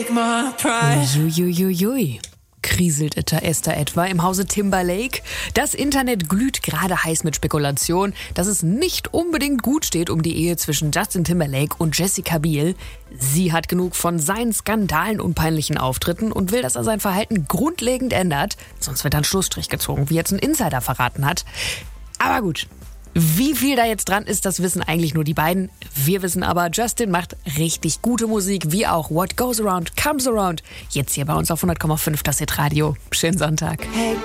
Uiuiuiui. Kriselt Esther etwa im Hause Timberlake? Das Internet glüht gerade heiß mit Spekulation, dass es nicht unbedingt gut steht um die Ehe zwischen Justin Timberlake und Jessica Biel. Sie hat genug von seinen Skandalen und peinlichen Auftritten und will, dass er sein Verhalten grundlegend ändert. Sonst wird ein Schlussstrich gezogen, wie jetzt ein Insider verraten hat. Aber gut. Wie viel da jetzt dran ist, das wissen eigentlich nur die beiden. Wir wissen aber, Justin macht richtig gute Musik, wie auch What Goes Around Comes Around. Jetzt hier bei uns auf 100,5 das Hit Radio. Schönen Sonntag. Hey.